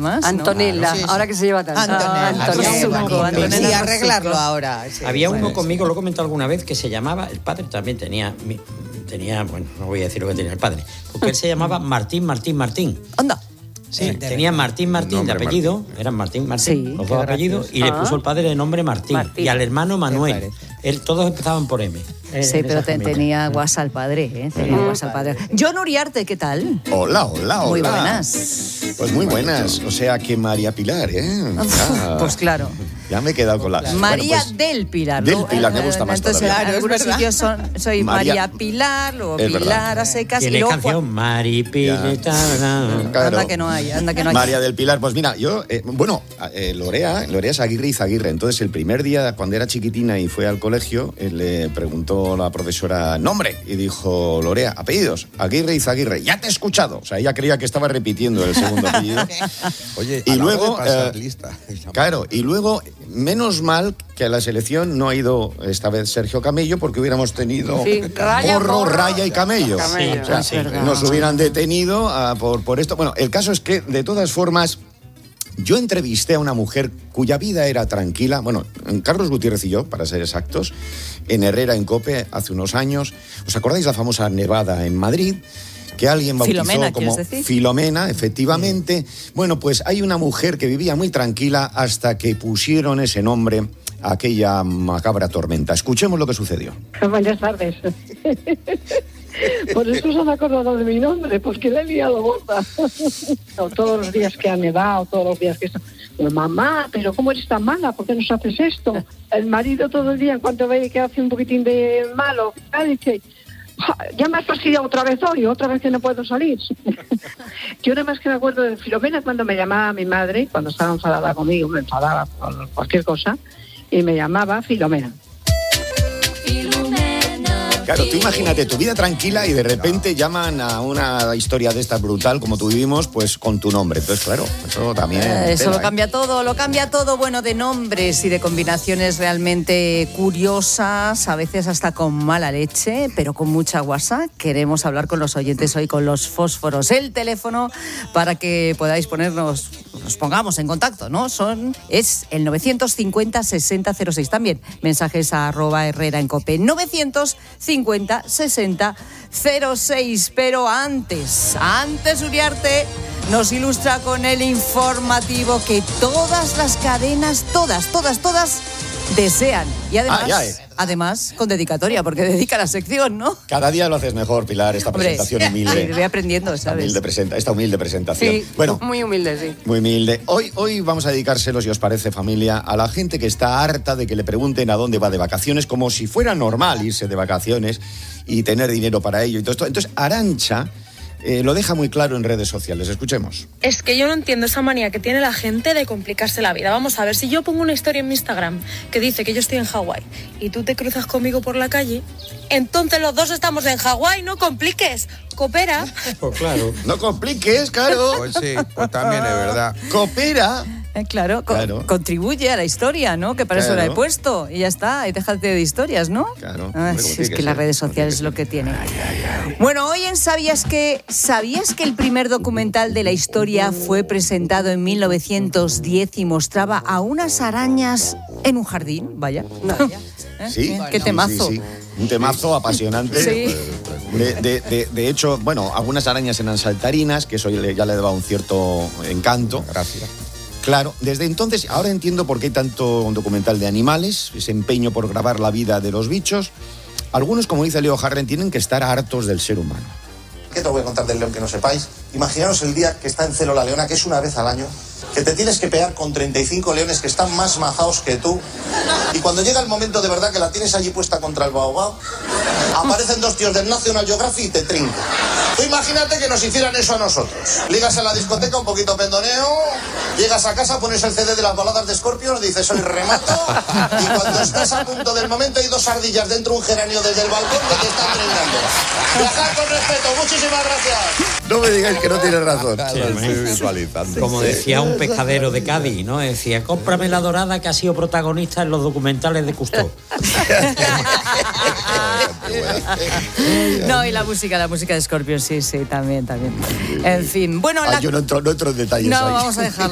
Más, Antonella, ¿no? ahora que se lleva tanto. Antonella. Sí, arreglarlo ahora. Sí. Había uno conmigo, lo he comentado alguna vez, que se llamaba, el padre también tenía, bueno, no voy a decir lo que tenía el padre, porque él se llamaba Martín. Anda. Sí, tenía Martín de apellido, eran Martín, Sí, los dos apellidos, y le puso el padre de nombre Martín, y al hermano Manuel. Todos empezaban por M. Sí, pero tenía guasa al padre, ¿eh? Tenía guasa al padre. John Uriarte, ¿qué tal? Hola. Muy buenas. Pues muy buenas. O sea que María Pilar, ¿eh? Pues claro. Ya me he quedado con la... María Bueno, pues, del Pilar. Del Pilar, me gusta más entonces, todavía. en algunos sitios soy María María Pilar, luego es Pilar verdad. a secas. Tiene y luego canción Maripilita. Claro. Anda que no hay. María del Pilar, pues mira, yo, Lorea es Aguirre y Zaguirre. Entonces, el primer día, cuando era chiquitina y fue al colegio, le preguntó la profesora nombre y dijo, Lorea, apellidos, Aguirre y Zaguirre. Ya te he escuchado. O sea, ella creía que estaba repitiendo el segundo apellido. Oye, y luego, lista. claro, y luego, menos mal que a la selección no ha ido esta vez Sergio Camello, porque hubiéramos tenido porro, raya y camello. O sea, nos hubieran detenido por esto. Bueno, el caso es que, de todas formas, yo entrevisté a una mujer cuya vida era tranquila, bueno, Carlos Gutiérrez y yo, para ser exactos, en Herrera, en COPE, hace unos años. ¿Os acordáis la famosa nevada en Madrid? Que alguien bautizó Filomena, como Filomena, efectivamente. Bueno, pues hay una mujer que vivía muy tranquila hasta que pusieron ese nombre a aquella macabra tormenta. Escuchemos lo que sucedió. Buenas tardes. Por eso se han acordado de mi nombre, porque le he liado gorda. Todos los días que ha nevado, todos los días que... Pues mamá, pero ¿cómo eres tan mala? ¿Por qué nos haces esto? El marido todo el día, en cuanto ve que hace un poquitín de malo, dice... Ya me has fastidiado otra vez hoy, otra vez que no puedo salir. Yo nada más que me acuerdo de Filomena cuando me llamaba mi madre, cuando estaba enfadada conmigo, me enfadaba por cualquier cosa, y me llamaba Filomena. Claro, tú imagínate tu vida tranquila y de repente llaman a una historia de esta brutal como tú vivimos, pues con tu nombre. Entonces, claro, eso también... Eso lo cambia todo, bueno, de nombres y de combinaciones realmente curiosas, a veces hasta con mala leche, pero con mucha guasa. Queremos hablar con los oyentes hoy, con los fósforos. El teléfono para que podáis nos pongamos en contacto, ¿no? Es el 950-6006. También mensajes a @Herrera en COPE. 950-6006. Pero antes Uriarte nos ilustra con el informativo que todas las cadenas, todas desean. Y además con dedicatoria, porque dedica la sección, ¿no? Cada día lo haces mejor, Pilar, esta presentación humilde. Voy aprendiendo, ¿sabes? Esta humilde presentación. Sí, bueno, muy humilde, sí. Muy humilde. Hoy vamos a dedicárselos, si os parece, familia, a la gente que está harta de que le pregunten a dónde va de vacaciones, como si fuera normal irse de vacaciones y tener dinero para ello y todo esto. Entonces, Arantxa lo deja muy claro en redes sociales. Escuchemos. Es que yo no entiendo esa manía que tiene la gente de complicarse la vida. Vamos a ver, si yo pongo una historia en mi Instagram que dice que yo estoy en Hawái y tú te cruzas conmigo por la calle, entonces los dos estamos en Hawái, no compliques, coopera. Pues claro. No compliques, claro. Pues sí, pues también es verdad. Coopera. Claro, contribuye a la historia, ¿no? Que para eso la he puesto. Y ya está, y déjate de historias, ¿no? Claro. Es que las redes sociales es lo que tiene. Bueno, hoy en ¿Sabías que el primer documental de la historia fue presentado en 1910 y mostraba a unas arañas en un jardín? Vaya. Sí. Qué temazo. Sí. Un temazo apasionante. Sí. De hecho, bueno, algunas arañas eran saltarinas, que eso ya le daba un cierto encanto. Gracias. Claro, desde entonces, ahora entiendo por qué hay tanto documental de animales, ese empeño por grabar la vida de los bichos. Algunos, como dice Leo Harren, tienen que estar hartos del ser humano. ¿Qué te voy a contar del león que no sepáis? Imaginaros el día que está en celo la leona, que es una vez al año, que te tienes que pegar con 35 leones que están más mazaos que tú, y cuando llega el momento de verdad que la tienes allí puesta contra el baobab, aparecen dos tíos del National Geographic y te trincan. Tú imagínate que nos hicieran eso a nosotros. Ligas a la discoteca, un poquito pendoneo, llegas a casa, pones el CD de las baladas de Scorpions, dices soy remato, y cuando estás a punto del momento hay dos ardillas dentro de un geranio desde el balcón que te están trenzando. Viajar con respeto, muchísimas gracias. No me digáis que no tienes razón. Lo estoy visualizando. Como decía un pescadero de Cádiz, ¿no? Decía, cómprame la dorada que ha sido protagonista en los documentales de Cousteau. No, y la música de Scorpions, sí, también. En fin, bueno... Yo no entro en detalles. No, ahí. vamos a dejarlo.